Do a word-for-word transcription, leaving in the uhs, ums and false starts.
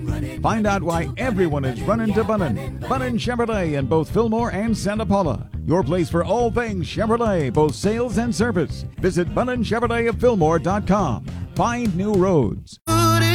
Find out why everyone is running to Bunnin. Bunnin Chevrolet in both Fillmore and Santa Paula. Your place for all things Chevrolet, both sales and service. Visit Bunnin Chevrolet of Fillmore dot com. Find new roads. Good